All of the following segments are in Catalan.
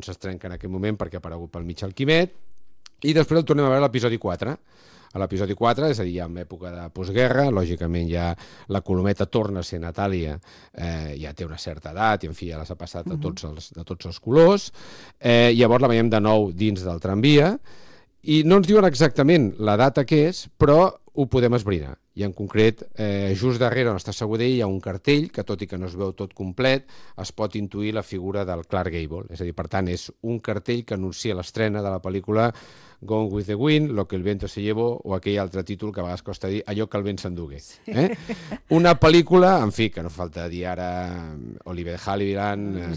doncs es trenca en aquell moment perquè ha aparegut pel mig el Quimet, i després el tornem a veure a l'episodi 4. A l'episodi 4, és a dir, ja en època de postguerra, lògicament ja la Colometa torna a ser Natàlia, ja té una certa edat, i en fi, ja les ha passat de tots els colors. Llavors la veiem de nou dins del tramvia, i no ens diuen exactament la data que és, però ho podem esbrinar. I en concret, just darrere on està Segudell hi ha un cartell que, tot i que no es veu tot complet, es pot intuir la figura del Clark Gable. És a dir, per tant, és un cartell que anuncia l'estrena de la pel·lícula Gone with the Wind, Lo que el viento se llevó, o aquell altre títol que a vegades costa dir Allò que el vent s'endugué. Una pel·lícula, en fi, que no falta dir ara Oliver Havilland,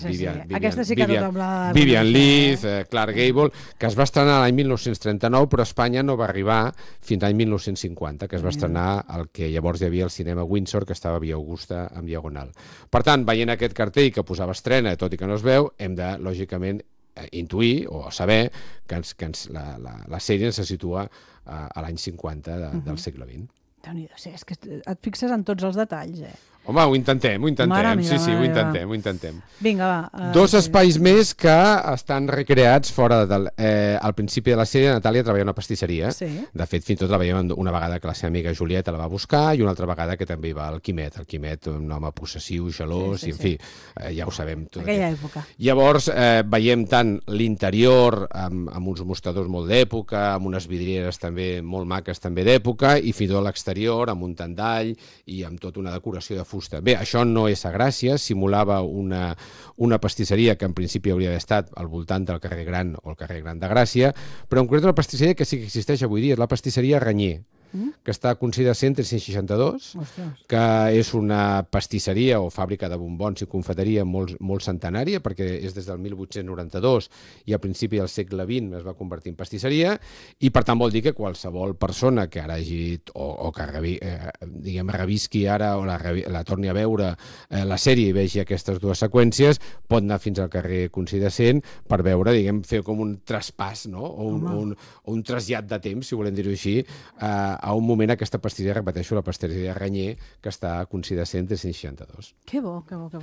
Vivian Leigh, Clark Gable, que es va estrenar l'any 1939, però a Espanya no va arribar fins l'any 1950, que es va estrenar el que llavors hi havia el cinema Windsor, que estava a Via Augusta en Diagonal. Per tant, veient aquest cartell que posava estrena, tot i que no es veu, hem de, lògicament, intuir o saber que la sèrie se situa a l'any 50 del segle XX. Déu-n'hi-do, és que et fixes en tots els detalls, Home, ho intentem. Sí, ho intentem. Vinga, va. Dos espais més que estan recreats fora al principi de la sèrie. Natàlia treballa en una pastisseria. De fet, fins i tot la veiem una vegada que la seva amiga Julieta la va buscar i una altra vegada que també hi va el Quimet. El Quimet, un home possessiu, gelós, i en fi, ja ho sabem. Aquella època. Llavors, veiem tant l'interior amb uns mostradors molt d'època, amb unes vidrieres també molt maques també d'època, i fins i tot l'exterior amb un tendall i amb tota una decoració de fusta. Bé, això no és a Gràcia, simulava una pastisseria que en principi hauria d'haver estat al voltant del carrer Gran o el carrer Gran de Gràcia, però en concret una pastisseria que sí que existeix avui dia, és la pastisseria Ranyer, que està a Consell de Centre 162, que és una pastisseria o fàbrica de bombons i confeteria molt centenària, perquè és des del 1892 i a principi del segle XX es va convertir en pastisseria, i per tant vol dir que qualsevol persona que ara hagi, o que revisqui ara o la torni a veure la sèrie i vegi aquestes dues seqüències, pot anar fins al carrer Consell de Cent per veure, fer com un traspàs, no? O un trasllat de temps, si volem dir-ho així, a un moment aquesta pastisseria, repeteixo, la pastisseria Ranyer, que està a Consell de Cent 162. Que bo.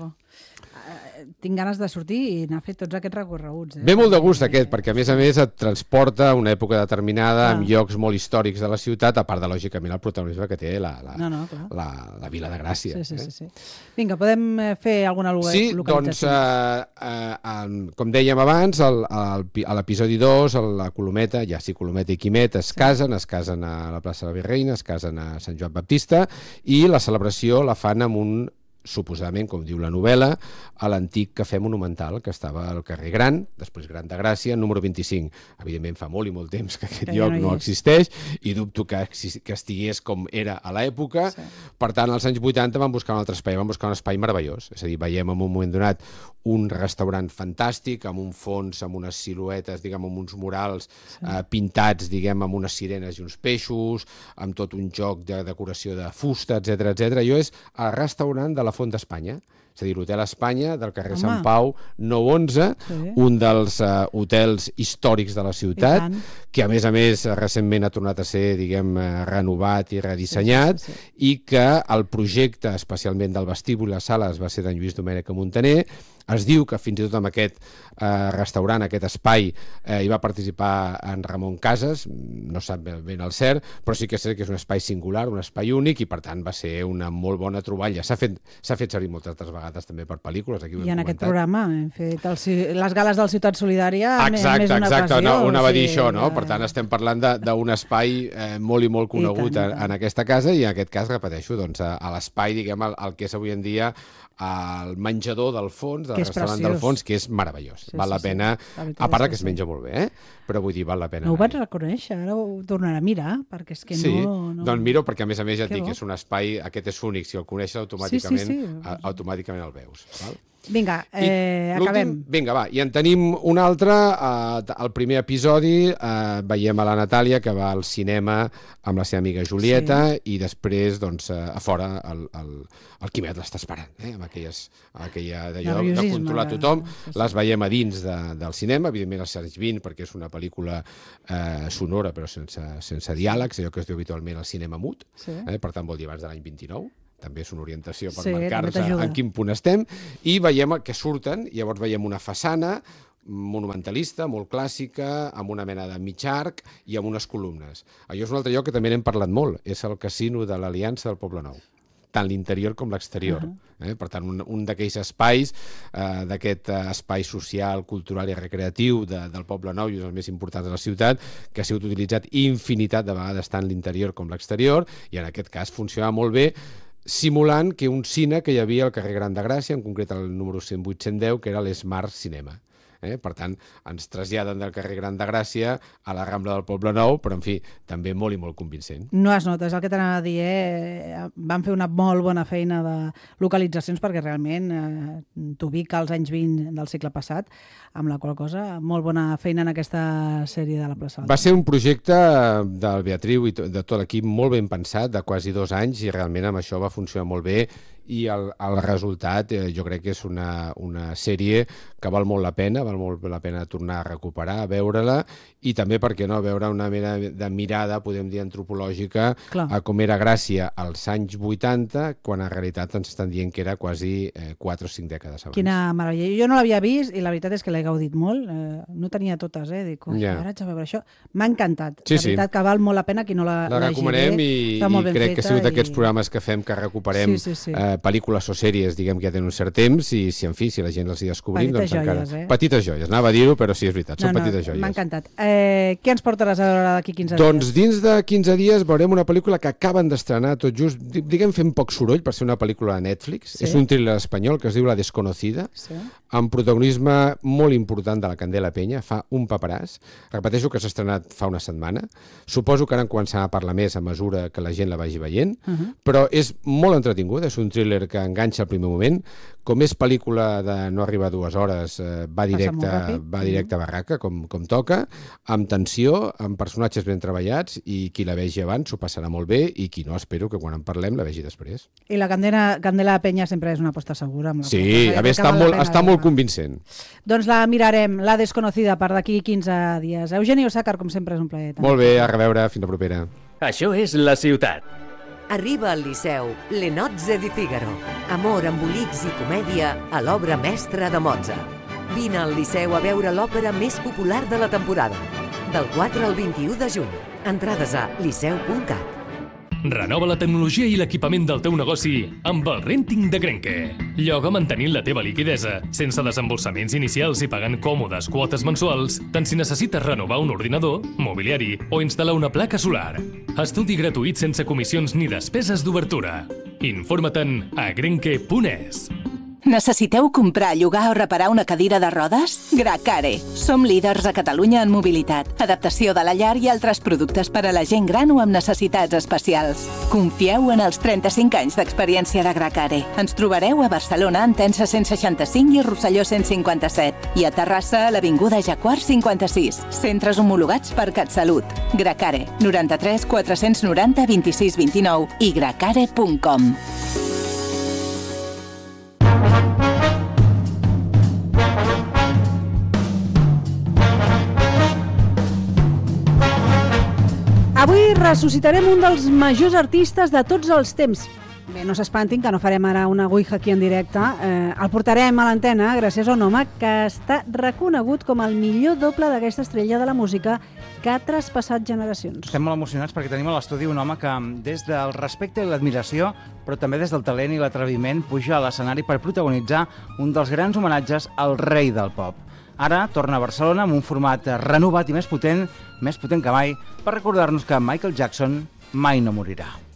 Tinc ganes de sortir i anar a fer tots aquests recorreguts. Ve molt de gust aquest, perquè a més et transporta a una època determinada, amb llocs molt històrics de la ciutat, a part de, lògicament, el protagonisme que té la Vila de Gràcia. Sí. Vinga, podem fer alguna localització? Com dèiem abans, a l'episodi 2, la Colometa, Colometa i Quimet es casen a la plaça de la Virreina, es casen a Sant Joan Baptista, i la celebració la fan amb un, suposadament, com diu la novel·la, a l'antic cafè monumental que estava al carrer Gran, després Gran de Gràcia, número 25. Evidentment fa molt i molt temps que aquest lloc no existeix i dubto que estigués com era a l'època. Per tant, als anys 80 van buscar un altre espai, van buscar un espai meravellós. És a dir, veiem en un moment donat un restaurant fantàstic, amb un fons, amb unes siluetes, amb uns murals pintats, amb unes sirenes i uns peixos, amb tot un joc de decoració de fusta, etc. Allò és el restaurant de la Font d'Espanya, és a dir, l'Hotel Espanya del carrer Sant Pau 911, un dels hotels històrics de la ciutat, que a més recentment ha tornat a ser, renovat i redissenyat, i que el projecte, especialment del vestíbul i les sales, va ser d'en Lluís Domènech a Muntaner. Es diu que fins i tot amb aquest restaurant, aquest espai, hi va participar en Ramon Casas, no sap ben el cert, però sí que sé que és un espai singular, un espai únic, i per tant va ser una molt bona troballa. S'ha fet servir moltes altres vegades també per pel·lícules. I en aquest programa hem fet les gales del Ciutat Solidària més d'una ocasió. Exacte, anava a dir això, no? Per tant, estem parlant d'un espai molt i molt conegut en aquesta casa, i en aquest cas, repeteixo, a l'espai, el que és avui en dia el menjador del fons, del restaurant del fons, que és meravellós. Val la pena, a part que es menja molt bé, però vull dir, val la pena. No ho vaig reconèixer, ara ho tornaré a mirar, perquè és que no... Sí, doncs miro, perquè a més ja et dic que és un espai, aquest és únic, si el coneixes automàticament el veus. Vinga, acabem. Vinga, va, i en tenim un altre. Al primer episodi veiem a la Natàlia que va al cinema amb la seva amiga Julieta, i després, a fora, el Quimet l'està esperant, amb aquella d'allò de controlar tothom. Les veiem a dins del cinema, evidentment als anys 20, perquè és una pel·lícula sonora, però sense diàlegs, allò que es diu habitualment al cinema mut, per tant vol dir abans de l'any 29. També és una orientació per marcar-nos en quin punt estem, i veiem que surten, llavors veiem una façana monumentalista, molt clàssica, amb una mena de mig arc i amb unes columnes. Allò és un altre lloc que també n'hem parlat molt, és el casino de l'Aliança del Poblenou, tant l'interior com l'exterior. Per tant, un d'aquells espais, d'aquest espai social, cultural i recreatiu del Poblenou, i un dels més importants de la ciutat, que ha sigut utilitzat infinitat de vegades tant l'interior com l'exterior, i en aquest cas funciona molt bé, simulant que un cine que hi havia al carrer Gran de Gràcia, en concret el número 108-110, que era l'Smart Cinema. Per tant, ens traslladen del carrer Gran de Gràcia a la Rambla del Poblenou, però, en fi, també molt i molt convincent. No es nota, és el que t'anava a dir, van fer una molt bona feina de localitzacions perquè realment t'ubica als anys 20 del segle passat, amb la qual cosa, molt bona feina en aquesta sèrie de la plaça. Va ser un projecte del Beatriu i de tot l'equip molt ben pensat, de quasi 2 anys, i realment amb això va funcionar molt bé, i el resultat jo crec que és una sèrie que val molt la pena tornar a recuperar, a veure-la, i també, per què no, veure una mena de mirada, podem dir, antropològica a com era Gràcia als anys 80, quan en realitat ens estan dient que era quasi 4 o 5 dècades abans. Quina meravella. Jo no l'havia vist i la veritat és que l'he gaudit molt. No tenia totes, dic, ara haig de veure això. M'ha encantat. La veritat que val molt la pena qui no l'hagi vist. La recomanem i crec que ha sigut d'aquests programes que fem, que recuperem pel·lícules o sèries, diguem, que ja tenen un cert temps, i si la gent les hi descobrim, doncs encara... Petites joies, anava a dir-ho, però sí, és veritat, són petites joies. M'ha encantat. Què ens portaràs a veure d'aquí 15 dies? Doncs dins de 15 dies veurem una pel·lícula que acaben d'estrenar tot just, diguem, fent poc soroll per ser una pel·lícula de Netflix. És un thriller espanyol que es diu La Desconocida, amb protagonisme molt important de la Candela Peña, fa un paperàs. Repeteixo que s'ha estrenat fa una setmana. Suposo que ara en començarà a parlar més a mesura que la gent la vagi veient, però és molt entretinguda, és un thriller que enganxa al primer moment. Com és pel·lícula de no arribar a 2 hores, va directe a barraca, com toca, amb tensió, amb personatges ben treballats, i qui la vegi abans s'ho passarà molt bé, i qui no, espero que quan en parlem la vegi després. I la Candela Peña sempre és una aposta segura. Sí, a més està molt convincent. Doncs la mirarem, La Desconocida, per d'aquí 15 dies. Eugeni Osàcar, com sempre, és un plaer. Molt bé, a reveure, fins la propera. Això és La Ciutat. Arriba al Liceu Le Nozze di Figaro. Amor, embolics i comèdia a l'obra mestra de Mozart. Vine al Liceu a veure l'òpera més popular de la temporada. Del 4 al 21 de juny. Entrades a liceu.cat. Renova la tecnologia i l'equipament del teu negoci amb el Renting de Grenke. Lloga mantenint la teva liquidesa, sense desembolsaments inicials i pagant còmodes quotes mensuals, tant si necessites renovar un ordinador, mobiliari o instal·lar una placa solar. Estudi gratuït sense comissions ni despeses d'obertura. Informa-te'n a grenke.es. Necessiteu comprar, llogar o reparar una cadira de rodes? Gracare. Som líders a Catalunya en mobilitat, adaptació de la llar i altres productes per a la gent gran o amb necessitats especials. Confieu en els 35 anys d'experiència de Gracare. Ens trobareu a Barcelona, Entença 165 i Rosselló 157. I a Terrassa, a l'Avinguda Jaguar 56. Centres homologats per CatSalut. Gracare. 93 490 26 29 i gracare.com. Avui ressuscitarem un dels majors artistes de tots els temps. Bé, no s'espantin, que no farem ara una ouija aquí en directe. El portarem a l'antena gràcies a un home que està reconegut com el millor doble d'aquesta estrella de la música que ha traspassat generacions. Estem molt emocionats perquè tenim a l'estudi un home que, des del respecte i l'admiració, però també des del talent i l'atreviment, puja a l'escenari per protagonitzar un dels grans homenatges al rei del pop. Ara torna a Barcelona amb un format renovat i més potent que mai, per recordar-nos que Michael Jackson mai no morirà.